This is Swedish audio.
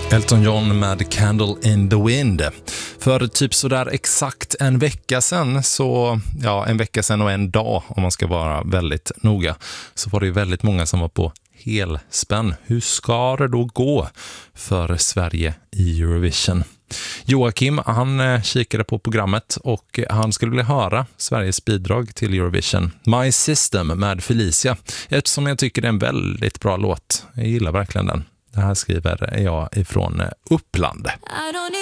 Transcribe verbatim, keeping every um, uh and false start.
Elton John med Candle in the Wind. För typ sådär exakt en vecka sedan, så ja, en vecka sedan och en dag om man ska vara väldigt noga, så var det ju väldigt många som var på helspänn. Hur ska det då gå för Sverige i Eurovision? Joakim, han kikade på programmet och han skulle vilja höra Sveriges bidrag till Eurovision, My System med Felicia, eftersom jag tycker det är en väldigt bra låt. Jag gillar verkligen den. Det här skriver jag ifrån Uppland.